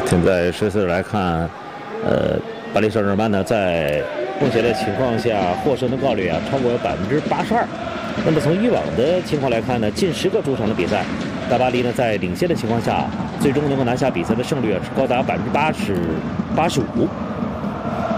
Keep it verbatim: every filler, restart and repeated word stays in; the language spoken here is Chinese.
现在实时来看，呃，巴黎圣日耳曼呢，在目前的情况下，获胜的概率啊超过百分之八十二。那么从以往的情况来看呢，近十个主场的比赛，大巴黎呢在领先的情况下，最终能够拿下比赛的胜率啊是高达百分之八十八十五。